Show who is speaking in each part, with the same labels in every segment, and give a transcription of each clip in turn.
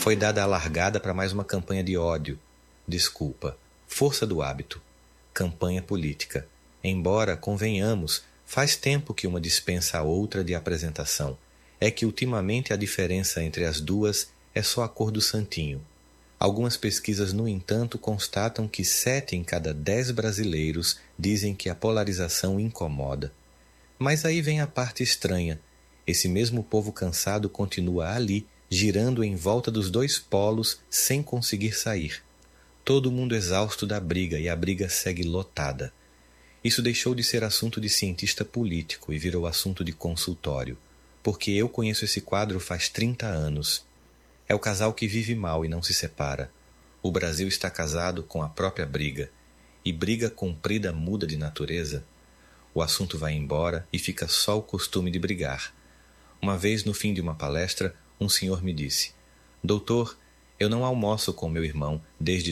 Speaker 1: Foi dada a largada para mais uma campanha de ódio. Desculpa. Força do hábito. Campanha política. Embora, convenhamos, faz tempo que uma dispensa a outra de apresentação. É que ultimamente a diferença entre as duas é só a cor do santinho. Algumas pesquisas, no entanto, constatam que 7 em cada 10 brasileiros dizem que a polarização incomoda. Mas aí vem a parte estranha. Esse mesmo povo cansado continua ali, girando em volta dos dois polos sem conseguir sair. Todo mundo exausto da briga e a briga segue lotada. Isso deixou de ser assunto de cientista político e virou assunto de consultório, porque eu conheço esse quadro faz 30 anos. É o casal que vive mal e não se separa. O Brasil está casado com a própria briga, e briga comprida muda de natureza. O assunto vai embora e fica só o costume de brigar. Uma vez, no fim de uma palestra, um senhor me disse: Doutor, eu não almoço com meu irmão desde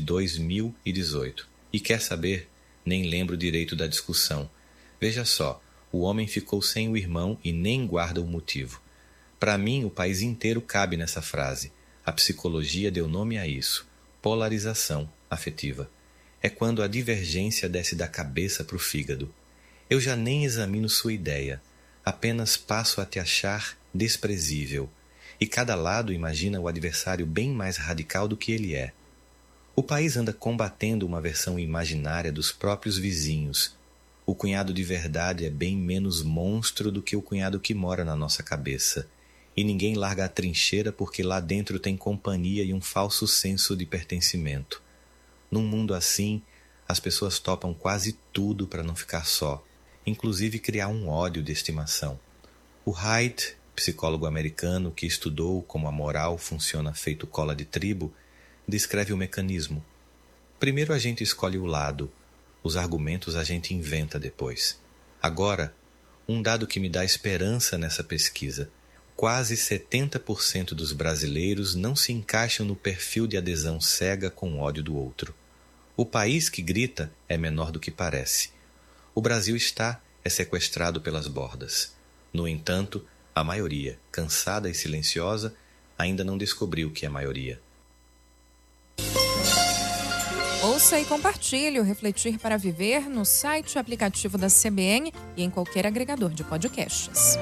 Speaker 1: 2018. E quer saber? Nem lembro direito da discussão. Veja só, o homem ficou sem o irmão e nem guarda o motivo. Para mim, o país inteiro cabe nessa frase. A psicologia deu nome a isso. Polarização afetiva. É quando a divergência desce da cabeça para o fígado. Eu já nem examino sua ideia. Apenas passo a te achar desprezível. E cada lado imagina o adversário bem mais radical do que ele é. O país anda combatendo uma versão imaginária dos próprios vizinhos. O cunhado de verdade é bem menos monstro do que o cunhado que mora na nossa cabeça. E ninguém larga a trincheira porque lá dentro tem companhia e um falso senso de pertencimento. Num mundo assim, as pessoas topam quase tudo para não ficar só, inclusive criar um ódio de estimação. O Haidt, psicólogo americano que estudou como a moral funciona feito cola de tribo, descreve o mecanismo. Primeiro a gente escolhe o lado, os argumentos a gente inventa depois. Agora, um dado que me dá esperança nessa pesquisa: quase 70% dos brasileiros não se encaixam no perfil de adesão cega com ódio do outro. O país que grita é menor do que parece. O Brasil é sequestrado pelas bordas. No entanto, a maioria, cansada e silenciosa, ainda não descobriu que é maioria.
Speaker 2: Ouça e compartilhe o Refletir para Viver no site e aplicativo da CBN e em qualquer agregador de podcasts.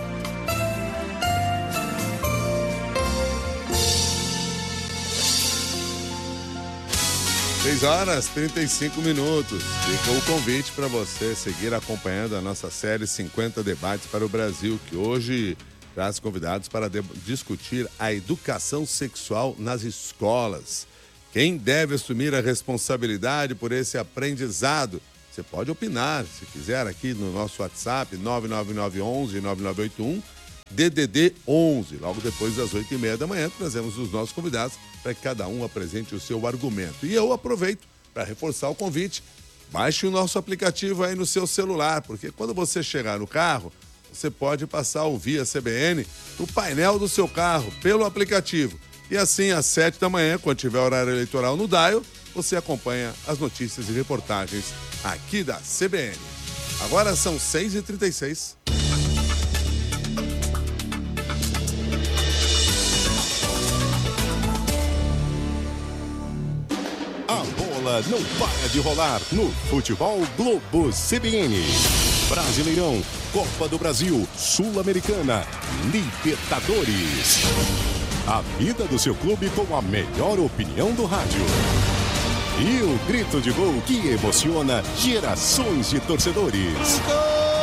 Speaker 3: 6h35. Fica o convite para você seguir acompanhando a nossa série 50 Debates para o Brasil, que hoje traz convidados para discutir a educação sexual nas escolas. Quem deve assumir a responsabilidade por esse aprendizado? Você pode opinar, se quiser, aqui no nosso WhatsApp, 99911-9981, DDD 11. Logo depois das 8h30 da manhã, trazemos os nossos convidados para que cada um apresente o seu argumento. E eu aproveito para reforçar o convite. Baixe o nosso aplicativo aí no seu celular, porque quando você chegar no carro, você pode passar a ouvir a CBN no painel do seu carro, pelo aplicativo. E assim, às 7 da manhã, quando tiver horário eleitoral no Dial, você acompanha as notícias e reportagens aqui da CBN. Agora são 6h36.
Speaker 4: Não para de rolar no Futebol Globo CBN. Brasileirão, Copa do Brasil, Sul-Americana, Libertadores. A vida do seu clube com a melhor opinião do rádio. E o grito de gol que emociona gerações de torcedores.